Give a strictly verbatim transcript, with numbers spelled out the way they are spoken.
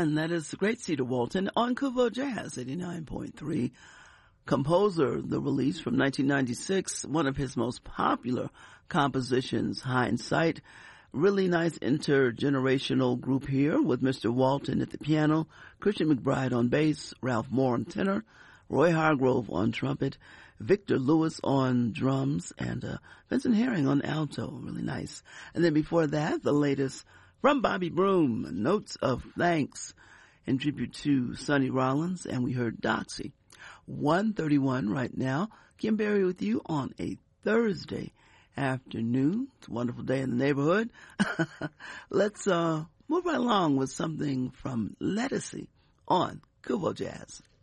And that is the great Cedar Walton on Kuvo Jazz eighty-nine point three. Composer, the release from nineteen ninety-six, one of his most popular compositions, Hindsight. Really nice intergenerational group here with Mister Walton at the piano, Christian McBride on bass, Ralph Moore on tenor, Roy Hargrove on trumpet, Victor Lewis on drums, and uh, Vincent Herring on alto. Really nice. And then before that, the latest from Bobby Broom, Notes of Thanks, in tribute to Sonny Rollins, and we heard Doxy. one thirty-one right now. Kim Berry with you on a Thursday afternoon. It's a wonderful day in the neighborhood. Let's uh, move right along with something from Lettucey on Kuvo Jazz.